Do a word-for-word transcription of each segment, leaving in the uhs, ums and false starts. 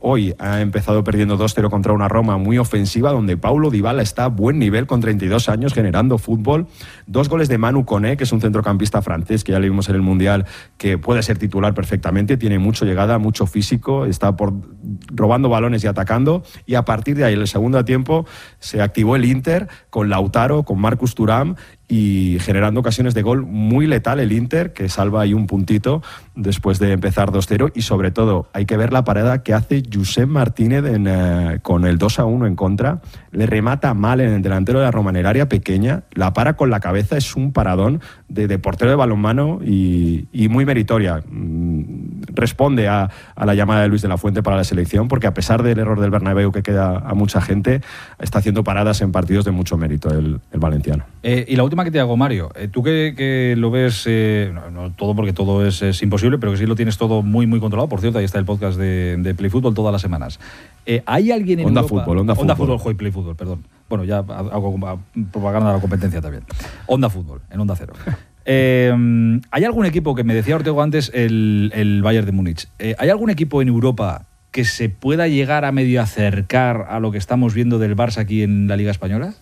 hoy ha empezado perdiendo dos cero contra una Roma muy ofensiva, donde Paulo Dybala está a buen nivel con treinta y dos años generando fútbol. Dos goles de Manu Koné, que es un centrocampista francés que ya le vimos en el Mundial, que puede ser titular perfectamente, tiene mucha llegada, mucho físico, está por robando balones y atacando. Y a partir de ahí, en el segundo tiempo, se activó el Inter con Lautaro, con Marcus Thuram, y generando ocasiones de gol muy letal el Inter, que salva ahí un puntito después de empezar dos cero. Y sobre todo hay que ver la parada que hace Josep Martínez en, eh, con el dos a uno en contra. Le remata mal en el delantero de la Roma en el área pequeña, la para con la cabeza, es un paradón de, de portero de balonmano y, y muy meritoria. Responde a, a la llamada de Luis de la Fuente para la selección, porque a pesar del error del Bernabéu que queda a mucha gente, está haciendo paradas en partidos de mucho mérito el, el valenciano. Eh, y la última que te hago, Mario, eh, tú que, que lo ves, eh, no, no todo porque todo es, es imposible, pero que sí lo tienes todo muy muy controlado. Por cierto, ahí está el podcast de, de Play Fútbol todas las semanas. Eh, ¿Hay alguien en Onda Europa? Fútbol, Onda, Onda Fútbol. Fútbol, Joy, Play Fútbol, perdón. Bueno, ya hago propaganda de la competencia también. Onda Fútbol, en Onda Cero. Eh, ¿Hay algún equipo, que me decía Ortego antes, el, el Bayern de Múnich, eh, ¿hay algún equipo en Europa que se pueda llegar a medio acercar a lo que estamos viendo del Barça aquí en la Liga Española?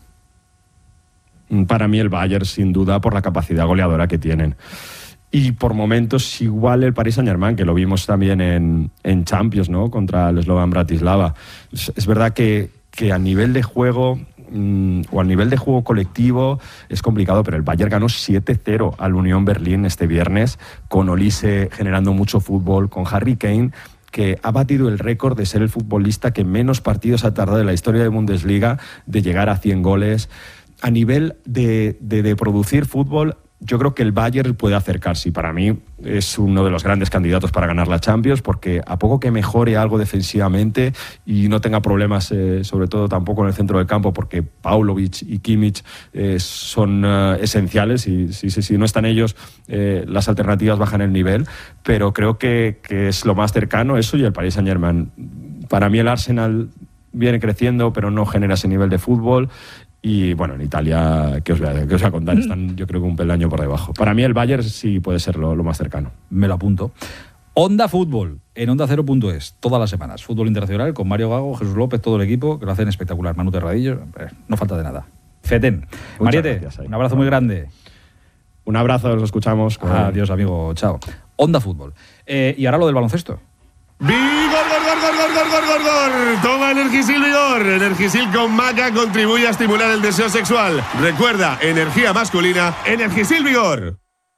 Para mí el Bayern, sin duda, por la capacidad goleadora que tienen. Y por momentos igual el Paris Saint-Germain, que lo vimos también en, en Champions, ¿no? Contra el Slovan Bratislava. Es, es verdad que, que a nivel de juego mmm, o a nivel de juego colectivo es complicado, pero el Bayern ganó siete cero al Unión Berlín este viernes, con Olise generando mucho fútbol, con Harry Kane, que ha batido el récord de ser el futbolista que menos partidos ha tardado en la historia de Bundesliga de llegar a cien goles. A nivel de, de, de producir fútbol, yo creo que el Bayern puede acercarse, y para mí es uno de los grandes candidatos para ganar la Champions, porque a poco que mejore algo defensivamente y no tenga problemas, eh, sobre todo tampoco en el centro del campo, porque Paulovic y Kimmich eh, son eh, esenciales, y si, si, si no están ellos, eh, las alternativas bajan el nivel, pero creo que, que es lo más cercano eso y el Paris Saint-Germain. Para mí el Arsenal viene creciendo, pero no genera ese nivel de fútbol. Y bueno, en Italia, ¿qué os voy a, qué os voy a contar? Están, yo creo que un peldaño por debajo. Para mí el Bayern sí puede ser lo, lo más cercano. Me lo apunto. Onda Fútbol, en onda cero punto es, todas las semanas. Fútbol internacional con Mario Gago, Jesús López, todo el equipo, que lo hacen espectacular. Manu Terradillo, eh, no falta de nada. Feten. Mariette, un abrazo muy grande. Un abrazo, nos escuchamos. Adiós, amigo, chao. Onda Fútbol. Eh, y ahora lo del baloncesto. ¡Vigor, gor, gor, gor, gor, gor, gor, gor! Toma Energisil Vigor. Energisil con maca contribuye a estimular el deseo sexual. Recuerda, energía masculina, Energisil Vigor.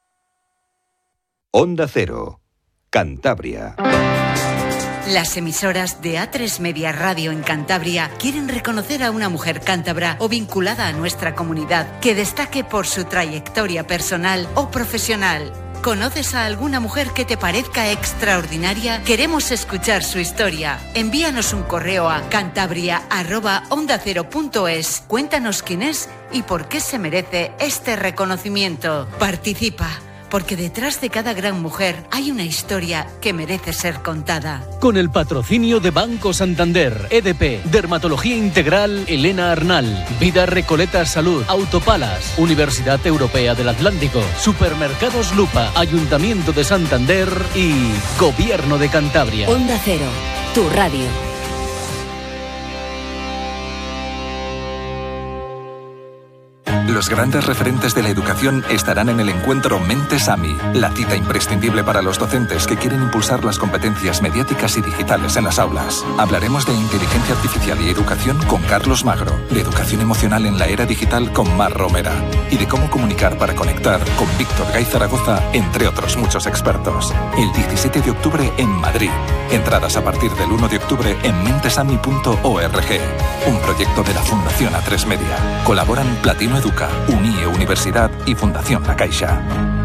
Onda Cero, Cantabria. Las emisoras de A tres Media Radio en Cantabria quieren reconocer a una mujer cántabra o vinculada a nuestra comunidad que destaque por su trayectoria personal o profesional. ¿Conoces a alguna mujer que te parezca extraordinaria? Queremos escuchar su historia. Envíanos un correo a cantabria arroba onda cero punto es. Cuéntanos quién es y por qué se merece este reconocimiento. Participa, porque detrás de cada gran mujer hay una historia que merece ser contada. Con el patrocinio de Banco Santander, E D P, Dermatología Integral Elena Arnal, Vida Recoleta Salud, Autopalas, Universidad Europea del Atlántico, Supermercados Lupa, Ayuntamiento de Santander y Gobierno de Cantabria. Onda Cero, tu radio. Los grandes referentes de la educación estarán en el encuentro Mentes AMI, la cita imprescindible para los docentes que quieren impulsar las competencias mediáticas y digitales en las aulas. Hablaremos de inteligencia artificial y educación con Carlos Magro, de educación emocional en la era digital con Mar Romera y de cómo comunicar para conectar con Víctor Gay Zaragoza, entre otros muchos expertos. El diecisiete de octubre en Madrid. Entradas a partir del uno de octubre en mentesami punto org. Un proyecto de la Fundación A tres Media. Colaboran Platino Educa, UNIE Universidad y Fundación La Caixa.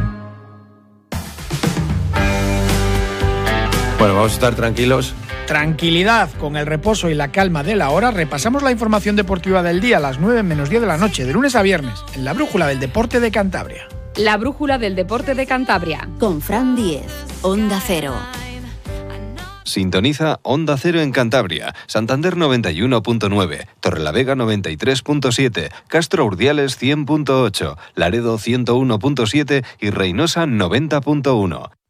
Bueno, vamos a estar tranquilos. Tranquilidad, con el reposo y la calma de la hora, repasamos la información deportiva del día a las nueve menos diez de la noche, de lunes a viernes, en la Brújula del Deporte de Cantabria. La Brújula del Deporte de Cantabria. Con Fran Díez, Onda Cero. Sintoniza Onda Cero en Cantabria, Santander noventa y uno punto nueve, Torrelavega noventa y tres punto siete, Castro Urdiales cien punto ocho, Laredo ciento uno punto siete y Reynosa noventa punto uno.